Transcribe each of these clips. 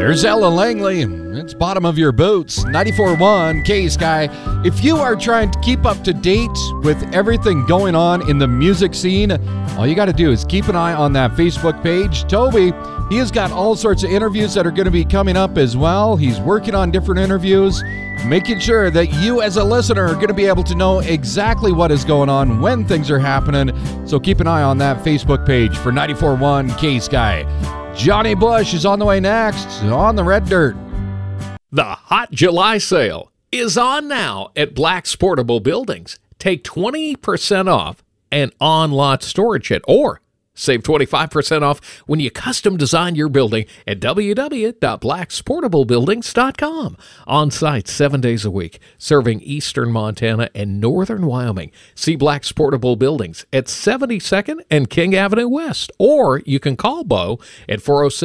There's Ella Langley. It's bottom of your boots. 94.1 K-Sky. If you are trying to keep up to date with everything going on in the music scene, all you got to do is keep an eye on that Facebook page. Toby, he has got all sorts of interviews that are going to be coming up as well. He's working on different interviews, making sure that you as a listener are going to be able to know exactly what is going on when things are happening. So keep an eye on that Facebook page for 94.1 K-Sky. Johnny Bush is on the way next on the Red Dirt. The Hot July sale is on now at Black's Portable Buildings. Take 20% off an on-lot storage kit, or save 25% off when you custom design your building at www.blacksportablebuildings.com. On site 7 days a week, serving eastern Montana and northern Wyoming. See Black's Portable Buildings at 72nd and King Avenue West, or you can call Bo at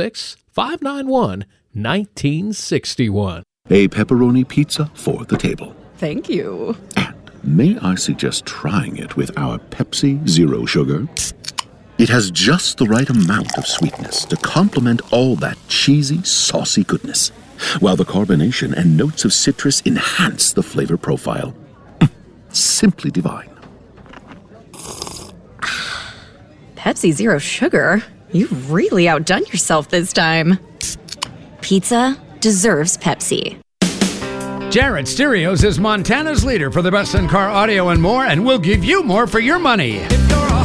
406-591-1961. A pepperoni pizza for the table. Thank you. And may I suggest trying it with our Pepsi Zero Sugar? It has just the right amount of sweetness to complement all that cheesy, saucy goodness, while the carbonation and notes of citrus enhance the flavor profile. Simply divine. Pepsi Zero Sugar? You've really outdone yourself this time. Pizza deserves Pepsi. Jared Stereos is Montana's leader for the best in-car audio and more, and we'll give you more for your money.